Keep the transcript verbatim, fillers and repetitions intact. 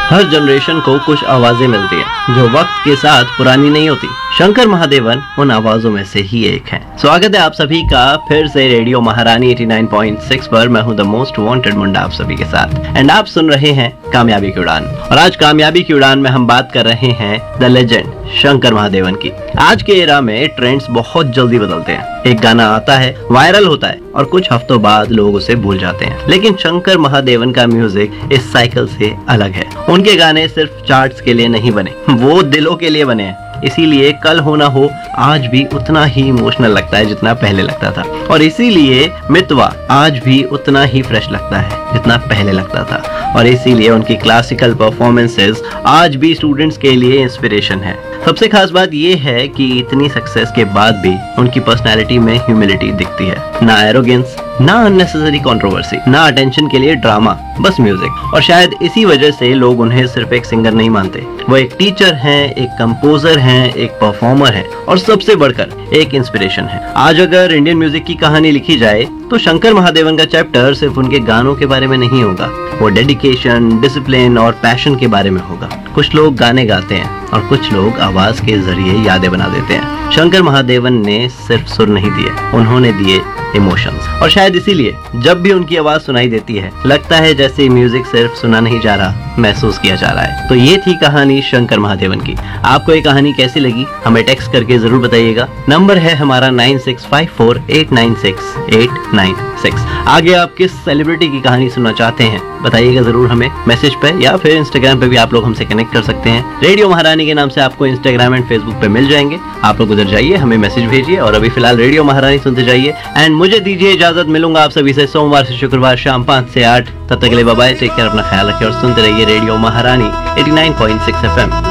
हर generation को कुछ आवाजें मिलती हैं जो वक्त के साथ पुरानी नहीं होती। शंकर महादेवन उन आवाजों में से ही एक हैं। स्वागत है आप सभी का फिर से रेडियो महारानी नवासी पॉइंट छह पर। मैं हूं द मोस्ट वांटेड मुंडा आप सभी के साथ एंड आप सुन रहे हैं कामयाबी की उड़ान। और आज कामयाबी की उड़ान में हम बात कर रहे हैं द लेजेंड शंकर महादेवन की। आज के एरा में ट्रेंड्स बहुत जल्दी बदलते हैं। एक गाना आता है, वायरल होता है और कुछ हफ्तों बाद लोग उसे भूल जाते हैं। लेकिन शंकर महादेवन का म्यूजिक इस साइकिल से अलग है। उनके गाने सिर्फ चार्ट्स के लिए नहीं बने, वो दिलों के लिए बने हैं। इसीलिए कल हो ना हो आज भी उतना ही इमोशनल लगता है जितना पहले लगता था। और इसीलिए मितवा आज भी उतना ही फ्रेश लगता है जितना पहले लगता था। और इसीलिए उनकी क्लासिकल परफॉर्मेंसेस आज भी स्टूडेंट्स के लिए इंस्पिरेशन है। सबसे खास बात यह है कि इतनी सक्सेस के बाद भी उनकी पर्सनैलिटी में ह्यूमिलिटी दिखती है। ना एरोगेंस, ना अननेसेसरी कंट्रोवर्सी, ना अटेंशन के लिए ड्रामा, बस म्यूजिक। और शायद इसी वजह से लोग उन्हें सिर्फ एक सिंगर नहीं मानते। वो एक टीचर हैं, एक कंपोजर हैं, एक परफॉर्मर हैं और सबसे बढ़कर एक इंस्पिरेशन है। आज अगर इंडियन म्यूजिक की कहानी लिखी जाए तो शंकर महादेवन का चैप्टर सिर्फ उनके गानों के बारे में नहीं होगा, वो डेडिकेशन, डिसिप्लिन और पैशन के बारे में होगा। कुछ लोग गाने गाते हैं और कुछ लोग आवाज के जरिए यादें बना देते हैं। शंकर महादेवन ने सिर्फ सुर नहीं दिए, उन्होंने दिए इमोशंस। और शायद इसीलिए जब भी उनकी आवाज सुनाई देती है लगता है जैसे म्यूजिक सिर्फ सुना नहीं जा रहा, महसूस किया जा रहा है। तो ये थी कहानी शंकर महादेवन की। आपको ये कहानी कैसी लगी हमें टेक्स्ट करके जरूर बताइएगा। नंबर है हमारा nine six five four eight nine six eight nine six. आगे आप किस सेलिब्रिटी की कहानी सुनना चाहते हैं बताइएगा जरूर हमें मैसेज पे, या फिर इंस्टाग्राम पे भी आप लोग हमसे कनेक्ट कर सकते हैं। रेडियो महारानी के नाम से आपको इंस्टाग्राम एंड फेसबुक पे मिल जाएंगे। आप लोग उधर जाइए, हमें मैसेज भेजिए और अभी फिलहाल रेडियो महारानी सुनते जाइए। एंड मुझे दीजिए इजाजत, मिलूंगा आप सभी से सोमवार से शुक्रवार शाम पाँच से आठ। तब तक के लिए बाय बाय, टेक केयर, अपना ख्याल रखिए और सुनते रहिए रेडियो महारानी नवासी पॉइंट छह एफ एम।